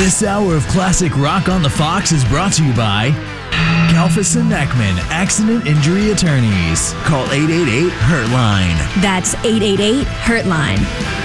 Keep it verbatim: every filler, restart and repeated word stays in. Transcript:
This hour of classic rock on the Fox is brought to you by Kalfas and Neckman, Accident Injury Attorneys. Call eight eight eight, HURT-LINE. That's eight eight eight, HURT-LINE.